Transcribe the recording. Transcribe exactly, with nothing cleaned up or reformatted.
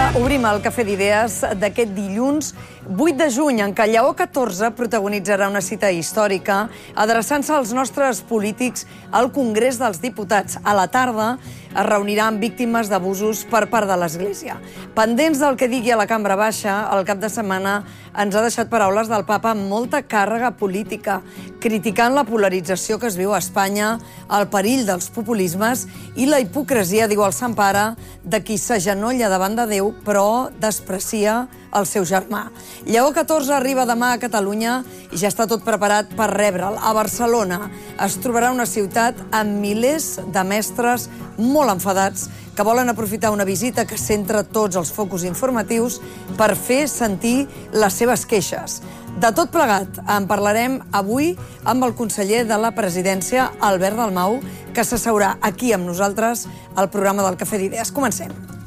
Obrim el Cafè d'Idees d'aquest dilluns vuit de juny, en què Lleó catorze protagonitzarà una cita històrica adreçant-se als nostres polítics al Congrés dels Diputats. A la tarda es reunirà amb víctimes d'abusos per part de l'Església. Pendents del que digui a la Cambra Baixa, el cap de setmana ens ha deixat paraules del papa amb molta càrrega política, criticant la polarització que es viu a Espanya, el perill dels populismes i la hipocresia, diu el Sant Pare, de qui s'agenolla davant de Déu però desprecia el seu germà. Lleó catorze arriba demà a Catalunya i ja està tot preparat per rebre'l. A Barcelona es trobarà una ciutat amb milers de mestres molt enfadats que volen aprofitar una visita que centra tots els focus informatius per fer sentir les seves queixes. De tot plegat en parlarem avui amb el conseller de la Presidència, Albert Dalmau, que s'asseurà aquí amb nosaltres al programa del Cafè d'Idees. Comencem.